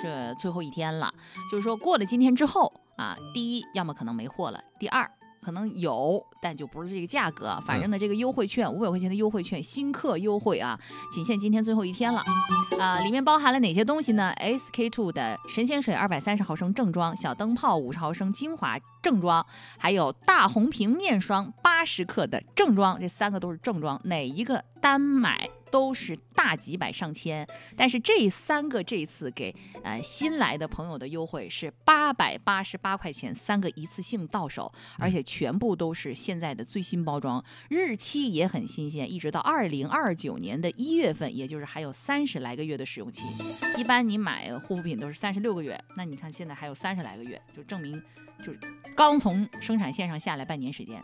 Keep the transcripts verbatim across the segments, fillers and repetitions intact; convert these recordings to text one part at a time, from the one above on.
是最后一天了，就是说过了今天之后啊，第一要么可能没货了，第二可能有，但就不是这个价格。反正呢，这个优惠券五百块钱的优惠券，新客优惠啊，仅限今天最后一天了。啊，里面包含了哪些东西呢 ？S K two 的神仙水二百三十毫升正装，小灯泡五十毫升精华正装，还有大红瓶面霜八十克的正装，这三个都是正装，哪一个单买都是大几百上千。但是这三个这次给呃新来的朋友的优惠是八百八十八块钱，三个一次性到手，而且全部都是现在的最新包装，日期也很新鲜，一直到二零二九年的一月份，也就是还有三十来个月的使用期。一般你买护肤品都是三十六个月，那你看现在还有三十来个月，就证明就是刚从生产线上下来半年时间。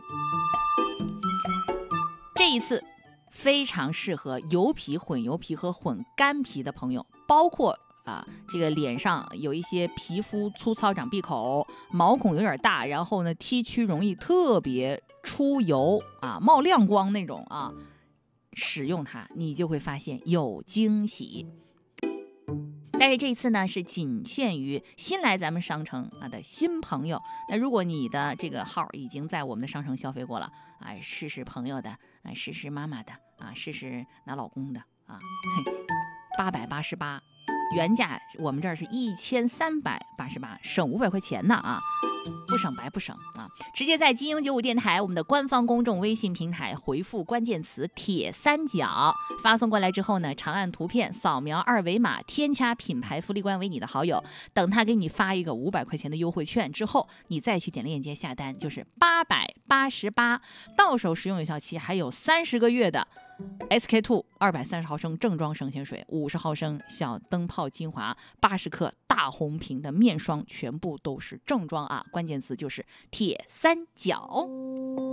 这一次非常适合油皮、混油皮和混干皮的朋友，包括啊，这个脸上有一些皮肤粗糙、长闭口、毛孔有点大，然后呢 T 区容易特别出油啊、冒亮光那种啊，使用它你就会发现有惊喜。但是这一次呢，是仅限于新来咱们商城啊的新朋友。那如果你的这个号已经在我们的商城消费过了啊，试试朋友的啊，试试妈妈的啊，试试拿老公的啊，八百八十八，原价我们这儿是一千三百八十八，省五百块钱呢啊，不省白不省啊！直接在金鹰九五电台我们的官方公众微信平台回复关键词“铁三角”，发送过来之后呢，长按图片扫描二维码，添加品牌福利官为你的好友，等他给你发一个五百块钱的优惠券之后，你再去点链接下单，就是八百八十八，到手使用有效期还有三十个月的 S K two 二百三十毫升正装神仙水，五十毫升小灯泡精华，八十克大红瓶的面霜，全部都是正装啊！关键词就是铁三角。